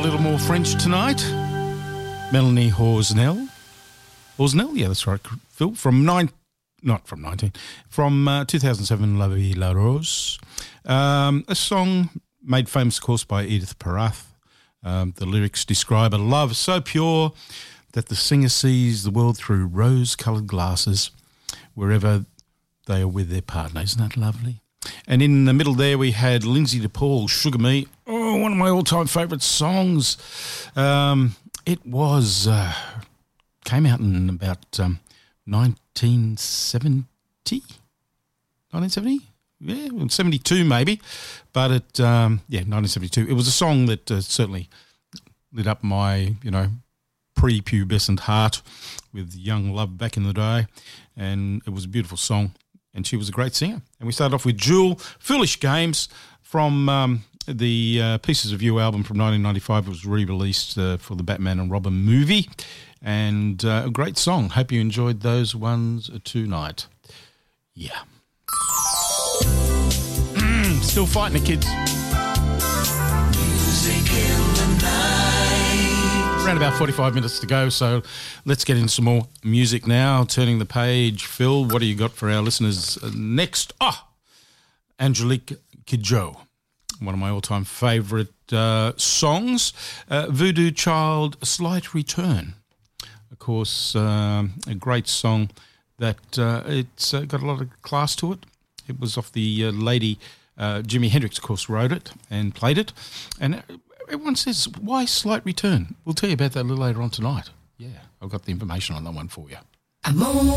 little more French tonight. Melanie Horsnell. Horsnell, yeah, that's right, Phil. From 2007, La Vie La Rose. A song made famous, of course, by Edith Piaf. The lyrics describe a love so pure that the singer sees the world through rose-coloured glasses wherever they are with their partner. Isn't that lovely? And in the middle there we had Lindsay DePaul, Sugar Me. Oh, one of my all-time favourite songs. It was came out in about 1970? 1970? Yeah, 72 maybe. But 1972. It was a song that certainly lit up my, pre-pubescent heart with young love back in the day. And it was a beautiful song. And she was a great singer. And we started off with Jewel, Foolish Games, from the Pieces of You album from 1995. It was re-released for the Batman and Robin movie. And a great song. Hope you enjoyed those ones tonight. Yeah. Still fighting the kids. Music in the night. Around about 45 minutes to go, so let's get into some more music now. Turning the page, Phil, what do you got for our listeners next? Angelique Kidjo, one of my all-time favourite songs. Voodoo Child, Slight Return. Of course, a great song that it's got a lot of class to it. It was off the lady Jimi Hendrix, of course, wrote it and played it. And everyone says, why Slight Return? We'll tell you about that a little later on tonight. Yeah, I've got the information on that one for you.